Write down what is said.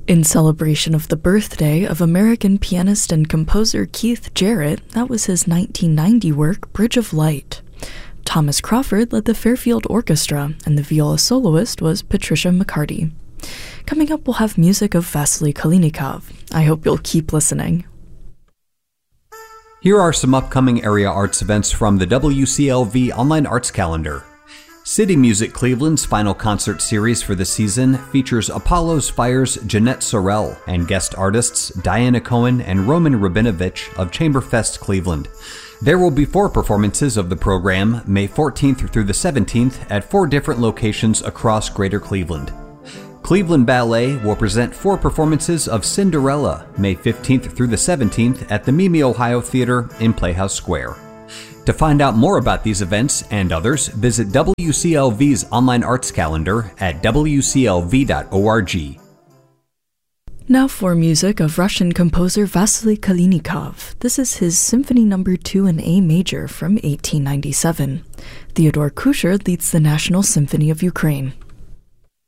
In celebration of the birthday of American pianist and composer Keith Jarrett, that was his 1990 work, Bridge of Light. Thomas Crawford led the Fairfield Orchestra, and the viola soloist was Patricia McCarty. Coming up, we'll have music of Vasily Kalinikov. I hope you'll keep listening. Here are some upcoming area arts events from the WCLV Online Arts Calendar. City Music Cleveland's final concert series for the season features Apollo's Fire's Jeanette Sorrell and guest artists Diana Cohen and Roman Rabinovich of Chamberfest Cleveland. There will be 4 performances of the program, May 14th through the 17th, at 4 different locations across Greater Cleveland. Cleveland Ballet will present 4 performances of Cinderella, May 15th through the 17th at the Mimi Ohio Theater in Playhouse Square. To find out more about these events and others, visit WCLV's online arts calendar at wclv.org. Now for music of Russian composer Vasily Kalinikov. This is his Symphony No. 2 in A major from 1897. Theodore Kucher leads the National Symphony of Ukraine.